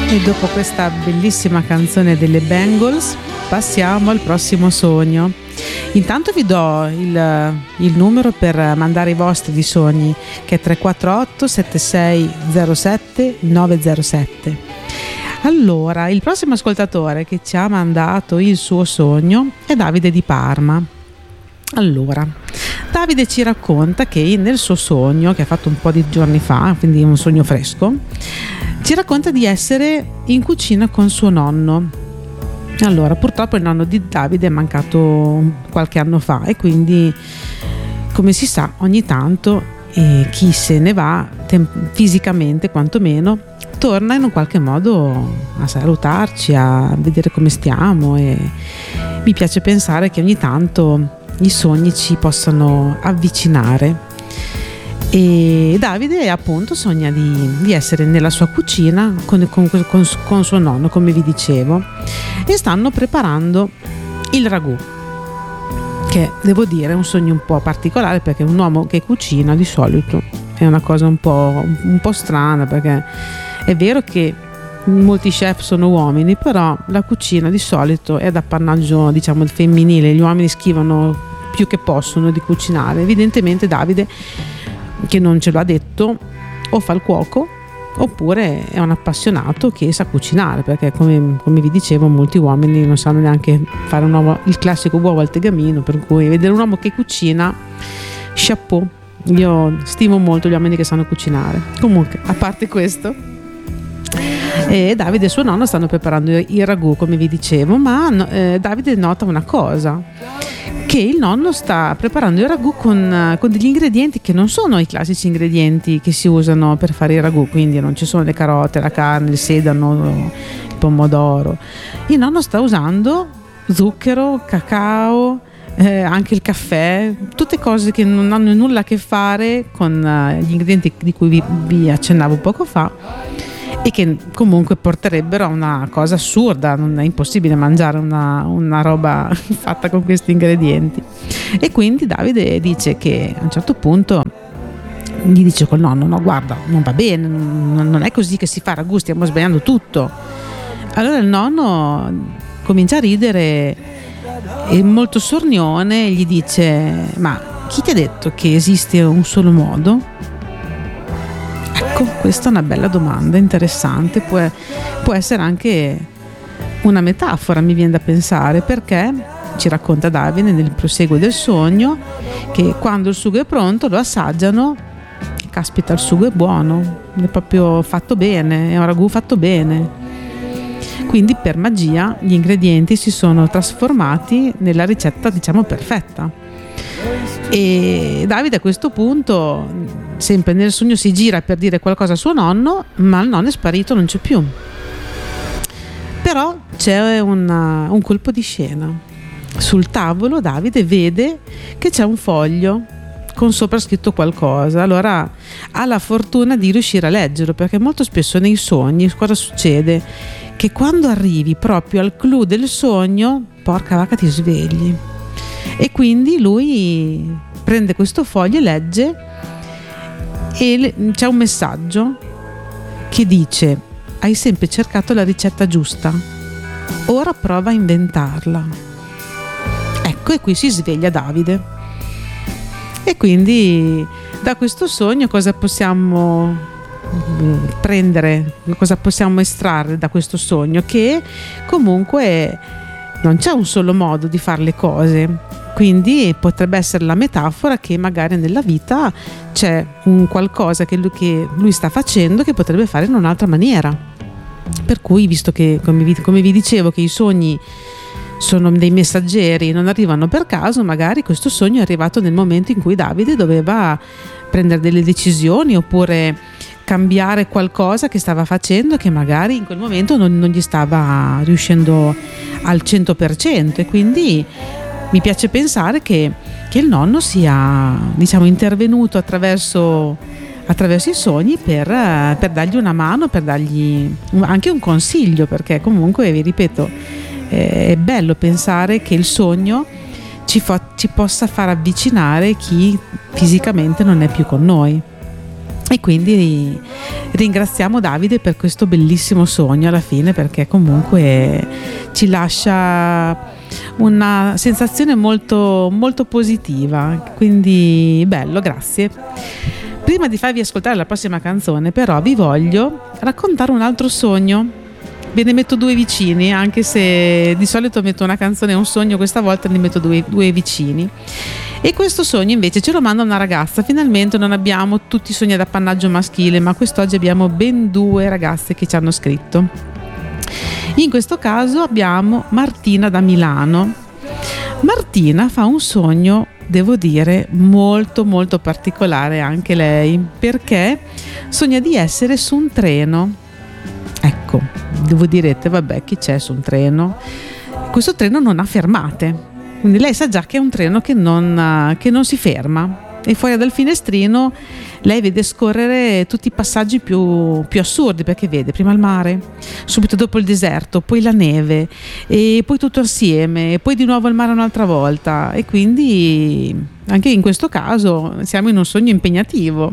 E dopo questa bellissima canzone delle Bangles passiamo al prossimo sogno. Intanto vi do il numero per mandare i vostri di sogni, che è 348 7607 907. Allora, il prossimo ascoltatore che ci ha mandato il suo sogno è Davide di Parma. Allora, Davide ci racconta che nel suo sogno, che ha fatto un po' di giorni fa, quindi un sogno fresco, ci racconta di essere in cucina con suo nonno. Allora, purtroppo il nonno di Davide è mancato qualche anno fa e quindi, come si sa, ogni tanto chi se ne va, fisicamente quantomeno, torna in un qualche modo a salutarci, a vedere come stiamo, e mi piace pensare che ogni tanto i sogni ci possano avvicinare. E Davide appunto sogna di essere nella sua cucina con suo nonno, come vi dicevo, e stanno preparando il ragù, che devo dire è un sogno un po' particolare, perché un uomo che cucina di solito è una cosa un po' strana, perché è vero che molti chef sono uomini, però la cucina di solito è d'appannaggio, diciamo, femminile. Gli uomini schivano più che possono di cucinare. Evidentemente Davide, che non ce lo ha detto, o fa il cuoco oppure è un appassionato che sa cucinare, perché come vi dicevo molti uomini non sanno neanche fare il classico uovo al tegamino, per cui vedere un uomo che cucina, chapeau. Io stimo molto gli uomini che sanno cucinare. Comunque, a parte questo, Davide e suo nonno stanno preparando il ragù, come vi dicevo, ma Davide nota una cosa, che il nonno sta preparando il ragù con degli ingredienti che non sono i classici ingredienti che si usano per fare il ragù, quindi non ci sono le carote, la carne, il sedano, il pomodoro. Il nonno sta usando zucchero, cacao, anche il caffè, tutte cose che non hanno nulla a che fare con gli ingredienti di cui vi accennavo poco fa, e che comunque porterebbero a una cosa assurda. Non è impossibile mangiare una roba fatta con questi ingredienti. E quindi Davide dice che a un certo punto gli dice col nonno: no, guarda, non va bene, non è così che si fa ragù, stiamo sbagliando tutto. Allora il nonno comincia a ridere e molto sornione gli dice: ma chi ti ha detto che esiste un solo modo? Ecco, questa è una bella domanda, interessante, può essere anche una metafora, mi viene da pensare, perché ci racconta Davide nel proseguo del sogno che quando il sugo è pronto lo assaggiano, caspita, il sugo è buono, è proprio fatto bene, è un ragù fatto bene. Quindi per magia gli ingredienti si sono trasformati nella ricetta, diciamo, perfetta. E Davide a questo punto, sempre nel sogno, si gira per dire qualcosa a suo nonno, ma il nonno è sparito, non c'è più. Però c'è un colpo di scena. Sul tavolo Davide vede che c'è un foglio con sopra scritto qualcosa. Allora ha la fortuna di riuscire a leggerlo, perché molto spesso nei sogni cosa succede? Che quando arrivi proprio al clou del sogno, porca vacca, ti svegli. E quindi lui prende questo foglio e legge, e c'è un messaggio che dice: hai sempre cercato la ricetta giusta, ora prova a inventarla. Ecco, e qui si sveglia Davide. E quindi da questo sogno cosa possiamo prendere, cosa possiamo estrarre da questo sogno? Che comunque non c'è un solo modo di fare le cose, quindi potrebbe essere la metafora che magari nella vita c'è un qualcosa che lui sta facendo che potrebbe fare in un'altra maniera. Per cui, visto che come vi dicevo che i sogni sono dei messaggeri, non arrivano per caso, magari questo sogno è arrivato nel momento in cui Davide doveva prendere delle decisioni oppure cambiare qualcosa che stava facendo, che magari in quel momento non gli stava riuscendo al 100%, e quindi mi piace pensare che il nonno sia, diciamo, intervenuto attraverso i sogni per dargli una mano, per dargli anche un consiglio, perché comunque, vi ripeto, è bello pensare che il sogno ci possa far avvicinare chi fisicamente non è più con noi. E quindi ringraziamo Davide per questo bellissimo sogno alla fine, perché comunque ci lascia una sensazione molto, molto positiva, quindi bello, grazie. Prima di farvi ascoltare la prossima canzone, però, vi voglio raccontare un altro sogno. Ve ne metto due vicini, anche se di solito metto una canzone e un sogno, questa volta ne metto due vicini. E questo sogno invece ce lo manda una ragazza. Finalmente non abbiamo tutti i sogni ad appannaggio maschile, ma quest'oggi abbiamo ben 2 ragazze che ci hanno scritto. In questo caso abbiamo Martina da Milano. Martina fa un sogno, devo dire, molto molto particolare anche lei, perché sogna di essere su un treno. Ecco, voi direte, vabbè, chi c'è su un treno? Questo treno non ha fermate, quindi lei sa già che è un treno che non si ferma, e fuori dal finestrino lei vede scorrere tutti i passaggi più assurdi, perché vede prima il mare, subito dopo il deserto, poi la neve, e poi tutto assieme, e poi di nuovo il mare un'altra volta, e quindi anche in questo caso siamo in un sogno impegnativo.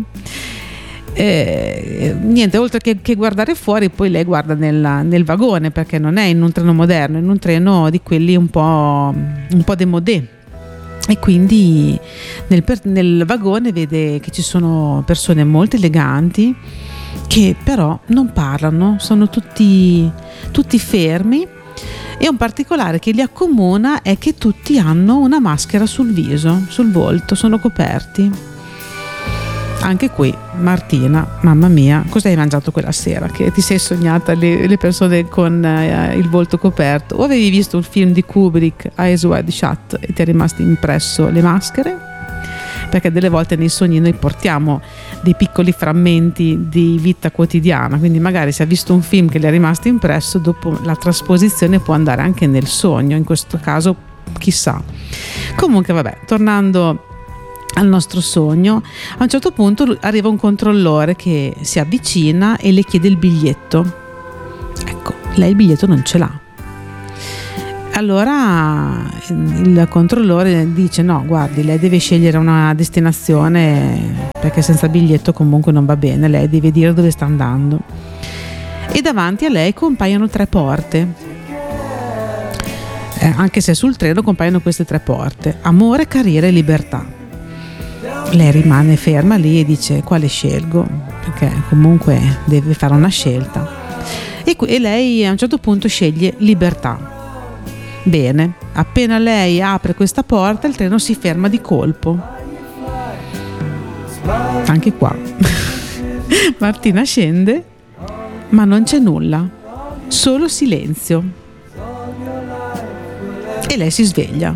Niente, oltre che guardare fuori, poi lei guarda nel vagone, perché non è in un treno moderno, è in un treno di quelli un po' démodé, e quindi nel vagone vede che ci sono persone molto eleganti che però non parlano, sono tutti fermi, e un particolare che li accomuna è che tutti hanno una maschera sul viso, sul volto, sono coperti. Anche qui, Martina, mamma mia, cosa hai mangiato quella sera che ti sei sognata le persone con il volto coperto? O avevi visto un film di Kubrick, Eyes Wide Shut, e ti è rimasto impresso le maschere? Perché delle volte nei sogni noi portiamo dei piccoli frammenti di vita quotidiana, quindi magari se ha visto un film che le è rimasto impresso, dopo la trasposizione può andare anche nel sogno, in questo caso chissà. Comunque vabbè, tornando al nostro sogno, a un certo punto arriva un controllore che si avvicina e le chiede il biglietto. Ecco, lei il biglietto non ce l'ha. Allora il controllore dice: no, guardi, lei deve scegliere una destinazione, perché senza biglietto comunque non va bene, lei deve dire dove sta andando. E davanti a lei compaiono 3 porte. Anche se sul treno compaiono queste 3 porte: amore, carriera e libertà. Lei rimane ferma lì e dice: quale scelgo? Perché comunque deve fare una scelta. E lei a un certo punto sceglie libertà. Bene, appena lei apre questa porta il treno si ferma di colpo. Anche qua Martina scende, ma non c'è nulla, solo silenzio. E lei si sveglia.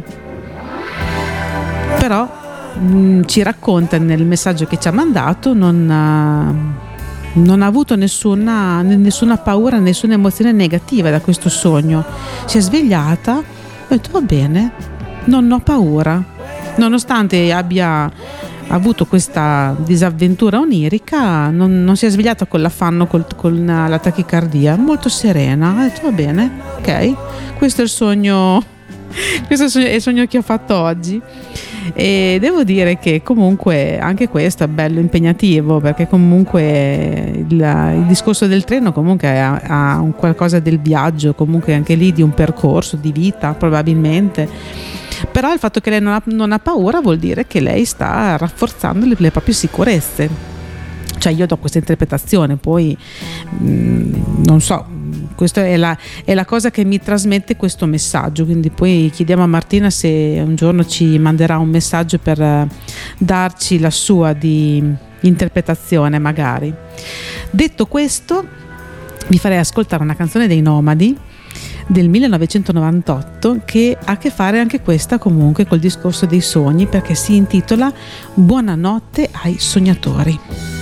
Però ci racconta nel messaggio che ci ha mandato, non ha avuto nessuna paura, nessuna emozione negativa da questo sogno. Si è svegliata e ha detto: va bene, non ho paura. Nonostante abbia avuto questa disavventura onirica, non si è svegliata con l'affanno, con la tachicardia, molto serena. Ha detto: va bene, ok, questo è il sogno che ho fatto oggi. E devo dire che comunque anche questo è bello impegnativo, perché comunque il discorso del treno comunque ha un qualcosa del viaggio, comunque anche lì di un percorso di vita probabilmente. Però il fatto che lei non ha paura vuol dire che lei sta rafforzando le proprie sicurezze. Cioè, io do questa interpretazione, poi non so, questa è la cosa che mi trasmette questo messaggio, quindi poi chiediamo a Martina se un giorno ci manderà un messaggio per darci la sua di interpretazione magari. Detto questo, vi farei ascoltare una canzone dei Nomadi del 1998 che ha a che fare anche questa comunque col discorso dei sogni, perché si intitola Buonanotte ai sognatori.